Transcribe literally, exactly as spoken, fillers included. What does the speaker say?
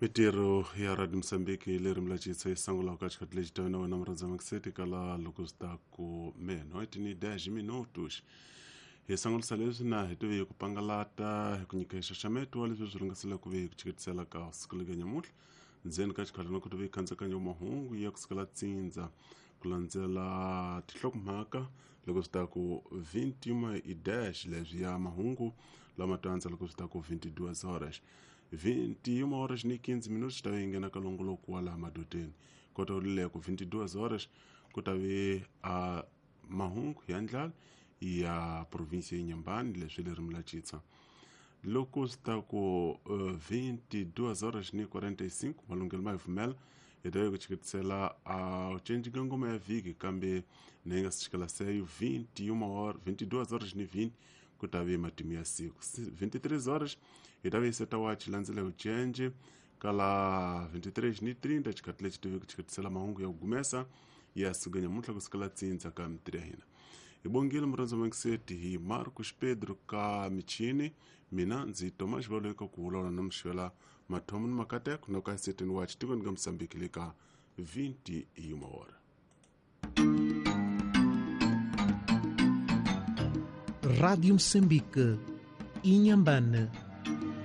Mitiro ya Radio Msambiki leri mlachitsa isango la wakati katika jitawena wana mraza makiseti kala lukusta ku meno eti ni dez minutos isango lisalezo na hituwe kupangalata kunyikesha shametu wali zuzurungasila kuwe kuchikitisela ka usikuliga nyamutli nzeni katika kalina kutuwe kanza kanyo mahungu ya kusikala tsinza kulanzela titloku mhaka lukusta ku vinte e uma e dez levi ya mahungu la matanza lukusta ku vinte e duas horas vinte e uma horas ni quinze minutos estava engana kalongulo kuala maduteni kota ulile ku vinte e duas horas kutawe a mahungu ya ndlala ya província ya Inhambane leswi leri mlachitsa loko sta ku uh, vinte e duas horas ni quarenta e cinco malungelo maivumela itawe kuchikitisela a uh, ucenji gangoma ya viki kambe nenga sichikala seyo vinte e uma horas vinte e duas horas ni vinte kutawe matimu ya siku vinte e três horas itawe seta wachi lanzela ucenji kala vinte e três ni trinta chikatile chituwe kuchikitisela mahungu ya ugumesa ya suganya mutla kusikala tsinza ka mtiri hina ibongile mranzo mankiseti hi Marcos Pedro ka michini mina nzi Tomas Valeka kuulola na mshwela matomu na makate kunoka seti ni wachi tiko nga Msambikilika vinte e uma hora Rádio Moçambique, Inhambane